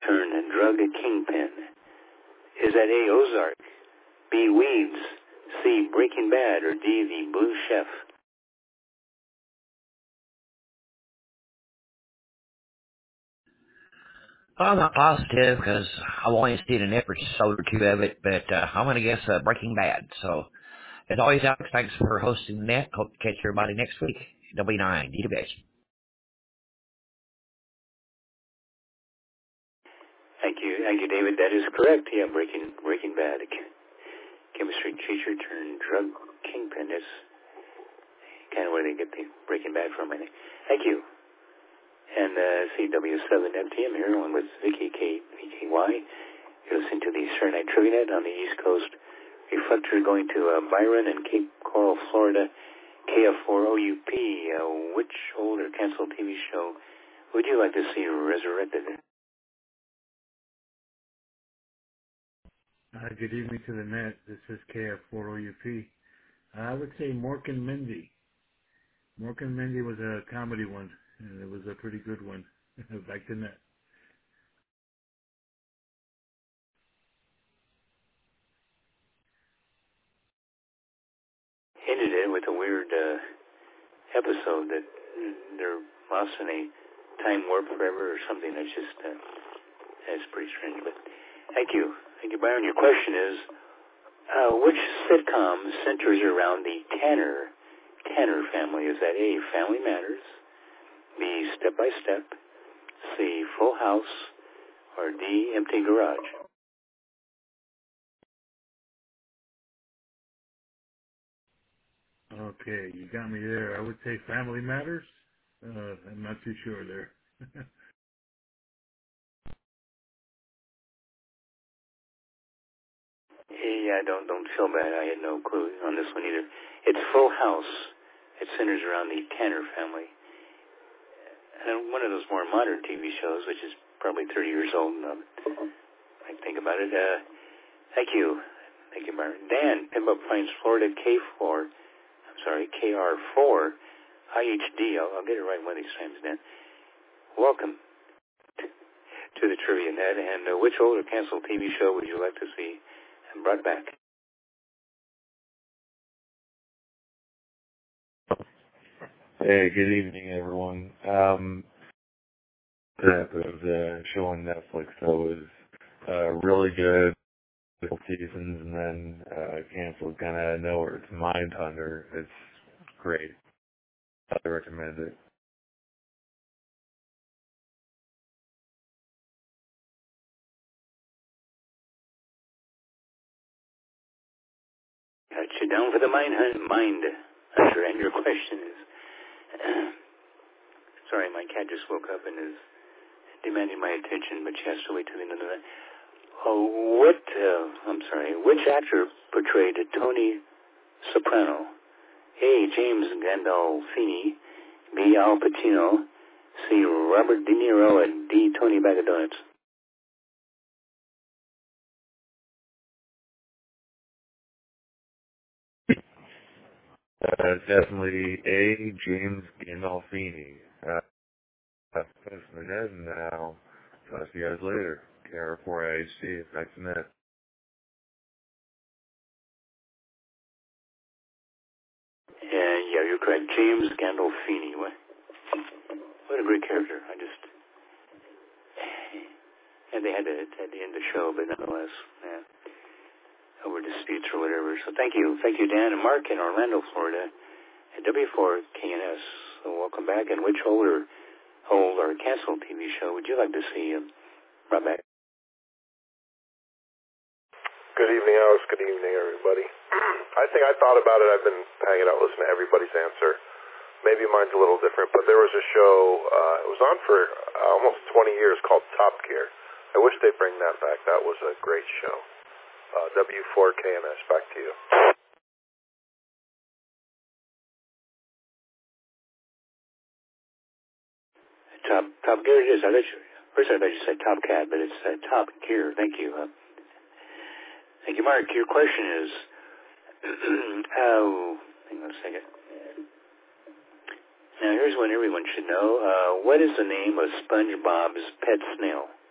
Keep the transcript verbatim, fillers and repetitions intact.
turned drug kingpin? Is that A, Ozark, B, Weeds, C, Breaking Bad, or D, The Blue Chef? I'm not positive because I've only seen an episode or two of it, but uh, I'm going to guess uh, Breaking Bad. So, as always, Alex, thanks for hosting the net. Hope to catch everybody next week. W nine, D W H. Thank you, thank you, David. That is correct. Yeah, Breaking Breaking Bad, chemistry teacher turned drug kingpin. That's kind of where they get the Breaking Bad from, I think. Thank you. And uh, C W seven F T M here, along with Vicky K V K Y. You're listening to the Saturday Night Trivia Net on the East Coast. Reflector going to uh, Byron and Cape Coral, Florida. K F four O U P. Uh, which old or canceled T V show would you like to see resurrected? Uh, good evening to the net. This is K F four O U P. I would say Mork and Mindy. Mork and Mindy was a comedy one, and it was a pretty good one. Back to net. Ended it with a weird uh, episode that they're lost in a time warp forever or something. That's just uh, that's pretty strange. But thank you, thank you, Byron. Your question is, uh, which sitcom centers around the Tanner Tanner family? Is that A, Family Matters, B, Step by Step, C, Full House, or D, Empty Garage? Okay, you got me there. I would say Family Matters. Uh, I'm not too sure there. Yeah, don't don't feel bad. I had no clue on this one either. It's Full House. It centers around the Tanner family. And one of those more modern T V shows, which is probably thirty years old. Um, I think about it. Uh, thank you. Thank you, Byron. Dan, Pimp Up Pines, Florida, K four. I'm sorry, K R four, I H D. I'll, I'll get it right one of these times, Dan. Welcome to the Trivia Net. And uh, which old or canceled T V show would you like to see brought back? Hey, good evening, everyone. Um, that was a show on Netflix that was uh, really good, couple seasons, and then uh, canceled kind of out of nowhere. It's Mindhunter. It's great. I recommend it. Got you down for the mind, mind hunter, and your question is, uh, sorry, my cat just woke up and is demanding my attention, but she has to wait till the end of the night. Oh, what, uh, I'm sorry, which actor portrayed Tony Soprano? A, James Gandolfini, B, Al Pacino, C, Robert De Niro, and D, Tony Bag of Donuts. Uh, definitely A, James Gandolfini. Uh, that's my head, and now talk to you guys later. K R four I H D, back to net. Yeah, yeah, you're correct. James Gandolfini. What, what a great character. I just, and they had to, had to end the show, but nonetheless, yeah, over disputes or whatever. So thank you. Thank you, Dan and Mark in Orlando, Florida, at W four K N S. So welcome back. And which older, old or canceled T V show would you like to see um, brought back? Good evening, Alex. Good evening, everybody. I think I thought about it. I've been hanging out listening to everybody's answer. Maybe mine's a little different, but there was a show, uh, it was on for uh, almost twenty years called Top Gear. I wish they'd bring that back. That was a great show. Uh, W four K N S, back to you. Top Top Gear it is. I thought you, first I thought you said Top Cat, but it's uh, Top Gear. Thank you. Uh, thank you, Mark. Your question is, oh, hang on a second. Now, here's one everyone should know. Uh, what is the name of SpongeBob's pet snail?